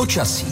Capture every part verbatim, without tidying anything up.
Počasí.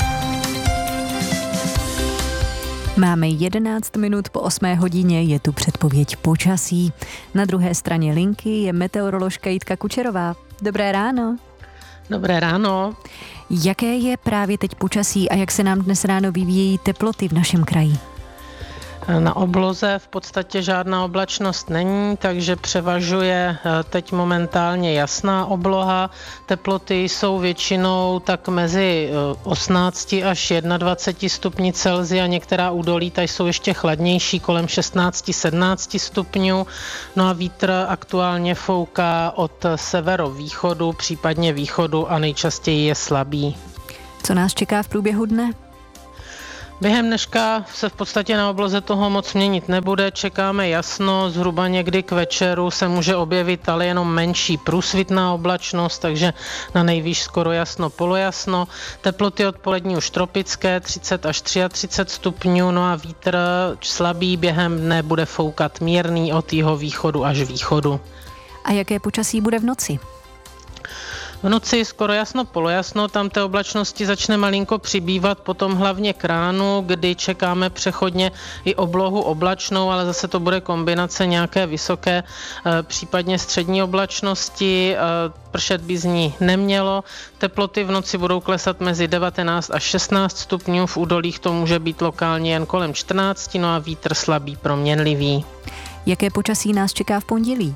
Máme jedenáct minut po osmé hodině, je tu předpověď počasí. Na druhé straně linky je meteoroložka Jitka Kučerová. Dobré ráno. Dobré ráno. Jaké je právě teď počasí a jak se nám dnes ráno vyvíjejí teploty v našem kraji? Na obloze v podstatě žádná oblačnost není, takže převažuje teď momentálně jasná obloha. Teploty jsou většinou tak mezi osmnáct až dvacet jedna stupni Celsia, některá údolí tady jsou ještě chladnější, kolem šestnáct sedmnáct stupňů. No a vítr aktuálně fouká od severovýchodu, případně východu a nejčastěji je slabý. Co nás čeká v průběhu dne? Během dneška se v podstatě na obloze toho moc měnit nebude, čekáme jasno, zhruba někdy k večeru se může objevit ale jenom menší průsvitná oblačnost, takže na nejvýš skoro jasno, polojasno. Teploty odpolední už tropické, třicet až třicet tři stupňů, no a vítr slabý během dne bude foukat mírný od jihovýchodu až východu. A jaké počasí bude v noci? V noci skoro jasno, polojasno, tam té oblačnosti začne malinko přibývat, potom hlavně k ránu, kdy čekáme přechodně i oblohu oblačnou, ale zase to bude kombinace nějaké vysoké, případně střední oblačnosti, pršet by z ní nemělo. Teploty v noci budou klesat mezi devatenáct až šestnáct stupňů, v údolích to může být lokálně jen kolem čtrnáct, no a vítr slabý, proměnlivý. Jaké počasí nás čeká v pondělí?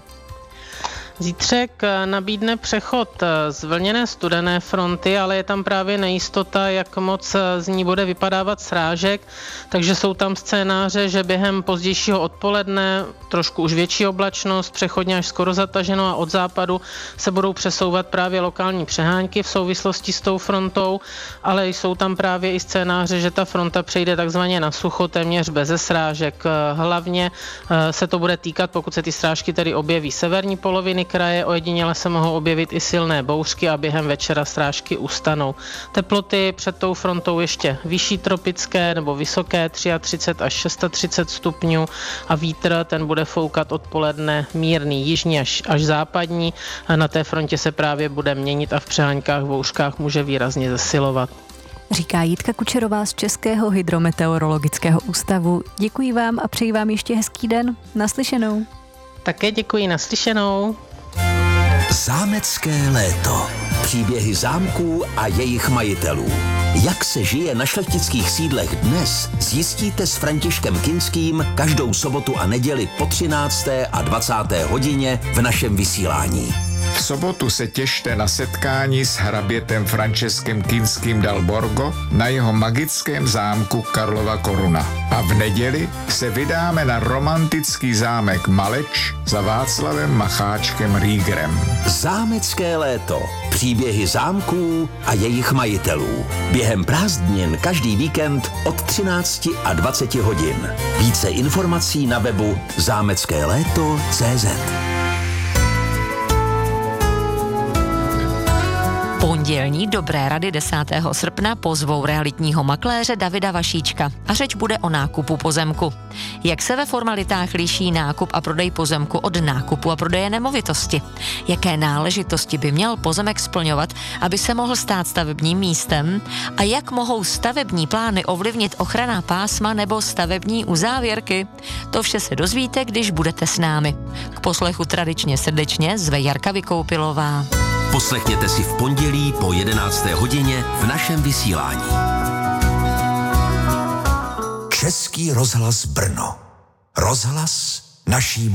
Zítřek nabídne přechod z vlněné studené fronty, ale je tam právě nejistota, jak moc z ní bude vypadávat srážek, takže jsou tam scénáře, že během pozdějšího odpoledne trošku už větší oblačnost, přechodně až skoro zataženo a od západu se budou přesouvat právě lokální přehánky v souvislosti s tou frontou, ale jsou tam právě i scénáře, že ta fronta přejde takzvaně na sucho, téměř beze srážek. Hlavně se to bude týkat, pokud se ty srážky tedy objeví severní poloviny kraje, ojediněle se mohou objevit i silné bouřky a během večera srážky ustanou. Teploty před tou frontou ještě vyšší tropické nebo vysoké, třicet tři až třicet šest stupňů a vítr ten bude foukat odpoledne mírný, jižní až, až západní. A na té frontě se právě bude měnit a v přeháňkách, bouřkách může výrazně zesilovat. Říká Jitka Kučerová z Českého hydrometeorologického ústavu. Děkuji vám a přeji vám ještě hezký den. Naslyšenou. Také děkuji, naslyšenou. Zámecké léto. Příběhy zámků a jejich majitelů. Jak se žije na šlechtických sídlech dnes, zjistíte s Františkem Kinským každou sobotu a neděli po třinácté a dvacáté hodině v našem vysílání. V sobotu se těšte na setkání s hrabětem Františkem Kinským dal Borgo na jeho magickém zámku Karlova Koruna. A v neděli se vydáme na romantický zámek Maleč za Václavem Macháčkem Riegerem. Zámecké léto. Příběhy zámků a jejich majitelů. Během prázdnin každý víkend od třinácti a dvaceti hodin. Více informací na webu zámecké léto tečka cé zet. Pondělní Dobré rady desátého srpna pozvou realitního makléře Davida Vašíčka a řeč bude o nákupu pozemku. Jak se ve formalitách liší nákup a prodej pozemku od nákupu a prodeje nemovitosti? Jaké náležitosti by měl pozemek splňovat, aby se mohl stát stavebním místem? A jak mohou stavební plány ovlivnit ochranná pásma nebo stavební uzávěrky? To vše se dozvíte, když budete s námi. K poslechu tradičně srdečně zve Jarka Vykoupilová. Poslechněte si v pondělí po jedenácté hodině v našem vysílání. Český rozhlas Brno. Rozhlas naší